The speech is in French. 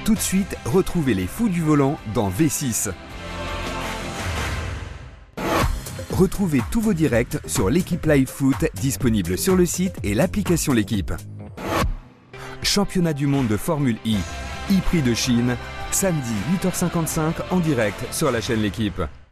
Tout de suite, retrouvez les fous du volant dans V6. Retrouvez tous vos directs sur l'équipe Live Foot, disponible sur le site et l'application L'équipe. Championnat du monde de Formule E, e-Prix de Chine, samedi 8h55 en direct sur la chaîne L'équipe.